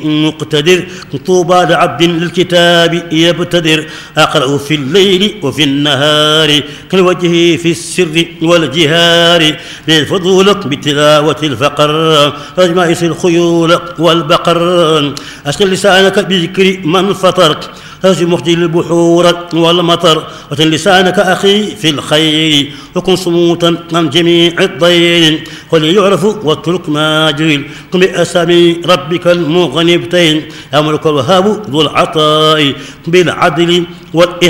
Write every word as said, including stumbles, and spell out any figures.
مقتدر طوبى لعبد للكتاب يبتدر أقرأ في الليل وفي النهار كالوجه في السر والجهار للفضول بتلاوة الفقر أجمائس الخيول والبقر أشغل لسانك بذكر من فطر هز مخجل البحور والمطر وتن لسانك أخي في الخير وكن صموتا عن جميع الضير وليعرف واترك ما جهل قم بأسامي ربك المغنبتين أمرك الوهاب ذو العطاء بالعدل والإحسان